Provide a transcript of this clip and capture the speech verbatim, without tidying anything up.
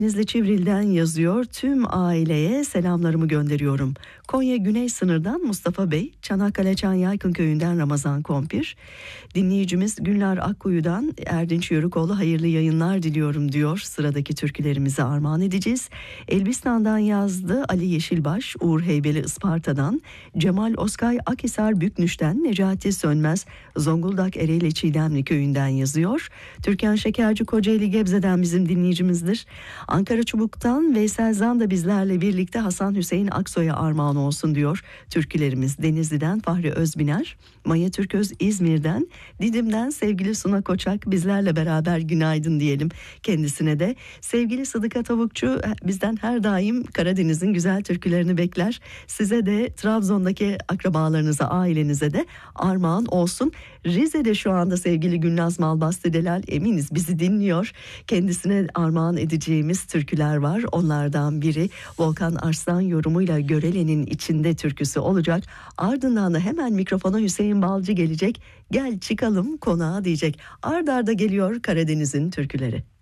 Denizli Çivril'den yazıyor. Tüm aileye selamlarımı gönderiyorum. Konya Güney Sınır'dan Mustafa Bey, Çanakkale Çanyaykın Köyü'nden Ramazan Kompir. Dinleyicimiz Günler Akkuyu'dan Erdinç Yörükoğlu hayırlı yayınlar diliyorum diyor. Sıradaki türkülerimizi armağan edeceğiz. Elbistan'dan yazdı Ali Yeşilbaş, Uğur Heybeli Isparta'dan, Cemal Oskay Akhisar Büknüş'ten, Necati Sönmez Zonguldak Ereğli Çiğdemli Köyü'nden yazıyor. Türkan Şekerci Kocaeli Gebze'den bizim dinleyicimizdir. Ankara Çubuk'tan Veysel Zan da bizlerle birlikte Hasan Hüseyin Aksoy'a armağan olsun diyor. Türkülerimiz Denizli'den Fahri Özbiner, Maya Türköz İzmir'den, Didim'den sevgili Suna Koçak bizlerle beraber günaydın diyelim kendisine de. Sevgili Sıdıka Tavukçu bizden her daim Karadeniz'in güzel türkülerini bekler. Size de Trabzon'daki akrabalarınıza, ailenize de armağan olsun. Rize'de şu anda sevgili Gülnaz Malbastı Delal eminiz bizi dinliyor. Kendisine armağan edeceğimiz türküler var. Onlardan biri Volkan Arslan yorumuyla Görelenin içinde türküsü olacak. Ardından da hemen mikrofona Hüseyin Balcı gelecek. Gel çıkalım konağa diyecek. Ard arda geliyor Karadeniz'in türküleri.